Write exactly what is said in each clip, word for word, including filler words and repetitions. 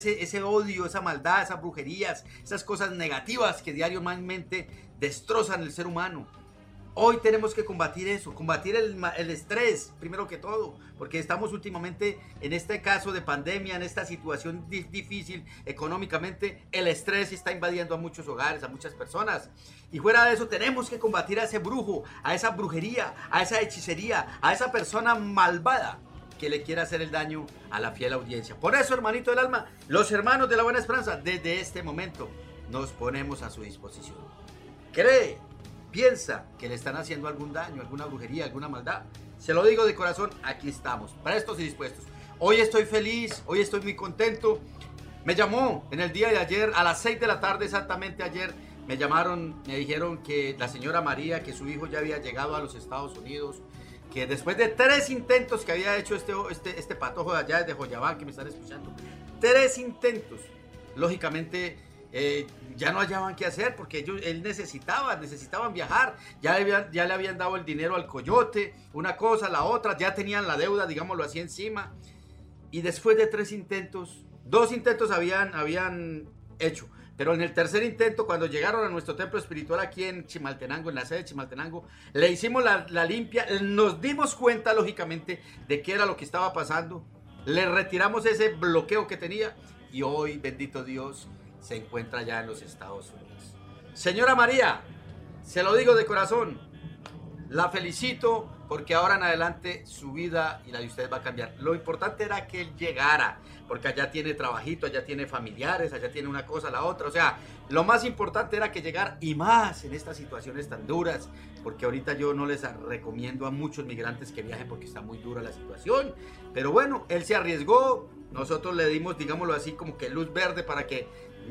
ese, ese odio, esa maldad, esas brujerías, esas cosas negativas que diariamente destrozan el ser humano. Hoy tenemos que combatir eso, combatir el, el estrés, primero que todo, porque estamos últimamente en este caso de pandemia, en esta situación di difícil económicamente. El estrés está invadiendo a muchos hogares, a muchas personas. Y fuera de eso tenemos que combatir a ese brujo, a esa brujería, a esa hechicería, a esa persona malvada que le quiera hacer el daño a la fiel audiencia. Por eso, hermanito del alma, los hermanos de la Buena Esperanza, desde este momento nos ponemos a su disposición. Cree, piensa que le están haciendo algún daño, alguna brujería, alguna maldad. Se lo digo de corazón, aquí estamos, prestos y dispuestos. Hoy estoy feliz, hoy estoy muy contento. Me llamó en el día de ayer, a las seis de la tarde exactamente ayer, me llamaron, me dijeron que la señora María, que su hijo ya había llegado a los Estados Unidos, que después de tres intentos que había hecho este, este, este patojo de allá desde Joyabán, que me están escuchando, tres intentos, lógicamente eh, ya no hallaban qué hacer, porque ellos, él necesitaba, necesitaban viajar, ya le, habían, ya le habían dado el dinero al coyote, una cosa, la otra, ya tenían la deuda, digámoslo así, encima, y después de tres intentos, dos intentos habían, habían hecho, pero en el tercer intento, cuando llegaron a nuestro templo espiritual aquí en Chimaltenango, en la sede de Chimaltenango, le hicimos la, la limpia, nos dimos cuenta lógicamente de qué era lo que estaba pasando, le retiramos ese bloqueo que tenía y hoy, bendito Dios, se encuentra ya en los Estados Unidos. Señora María, se lo digo de corazón, la felicito porque ahora en adelante su vida y la de usted va a cambiar. Lo importante era que él llegara, porque allá tiene trabajito, allá tiene familiares, allá tiene una cosa, la otra. O sea, lo más importante era que llegara, y más en estas situaciones tan duras, porque ahorita yo no les recomiendo a muchos migrantes que viajen porque está muy dura la situación. Pero bueno, él se arriesgó, nosotros le dimos, digámoslo así, como que luz verde para que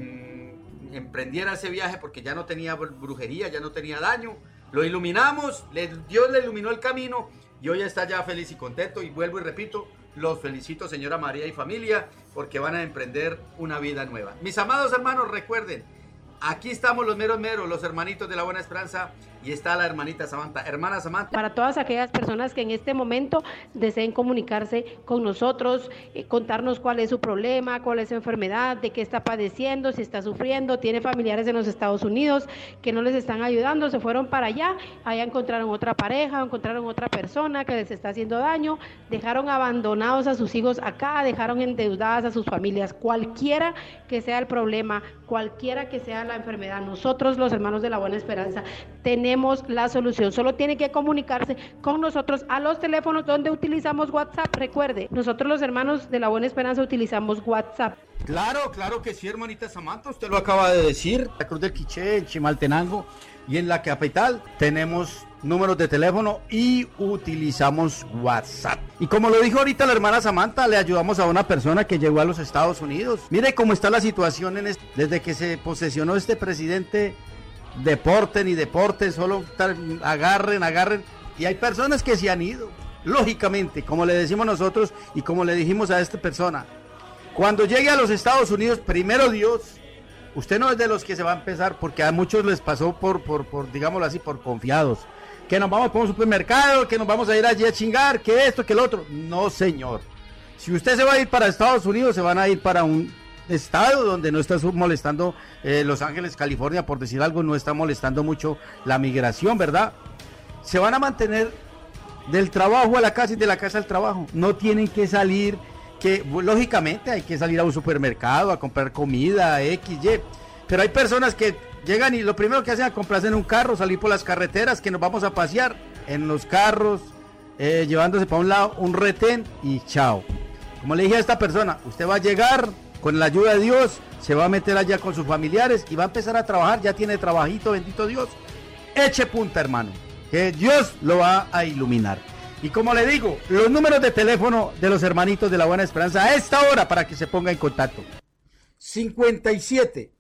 mmm, emprendiera ese viaje, porque ya no tenía brujería, ya no tenía daño. Lo iluminamos, le, Dios le iluminó el camino y hoy está ya feliz y contento. Y vuelvo y repito, los felicito, señora María y familia, porque van a emprender una vida nueva. Mis amados hermanos, recuerden, aquí estamos los meros meros, los hermanitos de la Buena Esperanza, y está la hermanita Samantha. Hermana Samantha. Para todas aquellas personas que en este momento deseen comunicarse con nosotros, eh, contarnos cuál es su problema, cuál es su enfermedad, de qué está padeciendo, si está sufriendo, tiene familiares en los Estados Unidos que no les están ayudando, se fueron para allá, allá encontraron otra pareja, encontraron otra persona que les está haciendo daño, dejaron abandonados a sus hijos acá, dejaron endeudadas a sus familias, cualquiera que sea el problema, cualquiera que sea la enfermedad, nosotros los hermanos de la Buena Esperanza tenemos la solución. Solo tiene que comunicarse con nosotros a los teléfonos donde utilizamos WhatsApp. Recuerde, nosotros los hermanos de la Buena Esperanza utilizamos WhatsApp. Claro, claro que sí, hermanita Samantha, usted lo acaba de decir. La Cruz del Quiché, en Chimaltenango y en la capital tenemos números de teléfono y utilizamos WhatsApp. Y como lo dijo ahorita la hermana Samantha, le ayudamos a una persona que llegó a los Estados Unidos. Mire cómo está la situación en este, desde que se posesionó este presidente. Deporten y deporten, solo agarren, agarren. Y hay personas que se han ido. Lógicamente, como le decimos nosotros y como le dijimos a esta persona, cuando llegue a los Estados Unidos, primero Dios, usted no es de los que se va a empezar, porque a muchos les pasó por, por, por digámoslo así, por confiados. Que nos vamos por un supermercado, que nos vamos a ir allí a chingar, que esto, que lo otro. No, señor. Si usted se va a ir para Estados Unidos, se van a ir para un estado donde no está molestando eh, Los Ángeles, California, por decir algo, no está molestando mucho la migración, ¿verdad? Se van a mantener del trabajo a la casa y de la casa al trabajo. No tienen que salir, que lógicamente hay que salir a un supermercado a comprar comida, X, Y, pero hay personas que llegan y lo primero que hacen es comprarse en un carro, salir por las carreteras, que nos vamos a pasear en los carros, eh, llevándose para un lado un retén y chao. Como le dije a esta persona, usted va a llegar con la ayuda de Dios, se va a meter allá con sus familiares y va a empezar a trabajar, ya tiene trabajito, bendito Dios. Eche punta, hermano, que Dios lo va a iluminar. Y como le digo, los números de teléfono de los hermanitos de la Buena Esperanza a esta hora para que se ponga en contacto. cincuenta y siete,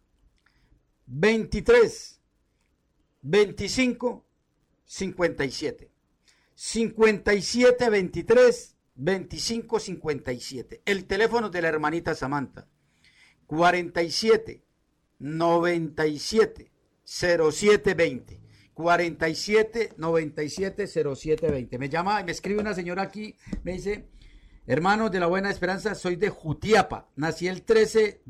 veintitrés, veinticinco, cincuenta y siete. cincuenta y siete, veintitrés, veinticinco, cincuenta y siete. El teléfono de la hermanita Samantha. cuarenta y siete, noventa y siete, cero siete veinte. cuarenta y siete, noventa y siete, cero siete veinte. Me llama y me escribe una señora aquí, me dice, Hermanos de la Buena Esperanza, soy de Jutiapa. Nací el trece